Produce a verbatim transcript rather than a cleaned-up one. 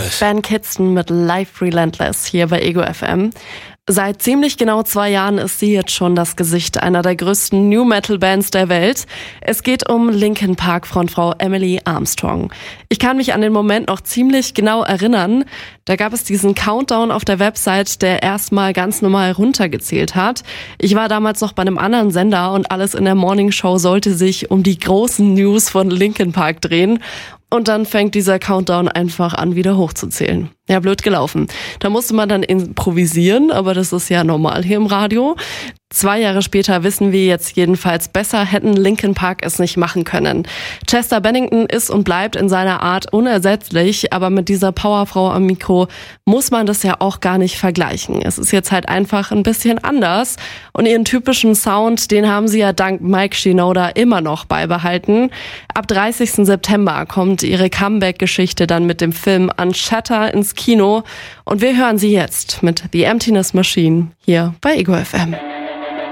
Relentless. Ben Kidston mit Life Relentless hier bei Ego F M. Seit ziemlich genau zwei Jahren ist sie jetzt schon das Gesicht einer der größten New-Metal-Bands der Welt. Es geht um Linkin Park Frontfrau Emily Armstrong. Ich kann mich an den Moment noch ziemlich genau erinnern. Da gab es diesen Countdown auf der Website, der erstmal ganz normal runtergezählt hat. Ich war damals noch bei einem anderen Sender und alles in der Morningshow sollte sich um die großen News von Linkin Park drehen. Und dann fängt dieser Countdown einfach an, wieder hochzuzählen. Ja, blöd gelaufen. Da musste man dann improvisieren, aber das ist ja normal hier im Radio. Zwei Jahre später wissen wir jetzt jedenfalls besser, hätten Linkin Park es nicht machen können. Chester Bennington ist und bleibt in seiner Art unersetzlich, aber mit dieser Powerfrau am Mikro muss man das ja auch gar nicht vergleichen. Es ist jetzt halt einfach ein bisschen anders und ihren typischen Sound, den haben sie ja dank Mike Shinoda immer noch beibehalten. Ab dreißigsten September kommt ihre Comeback-Geschichte dann mit dem Film Unshatter ins Kino und wir hören sie jetzt mit The Emptiness Machine hier bei Ego F M.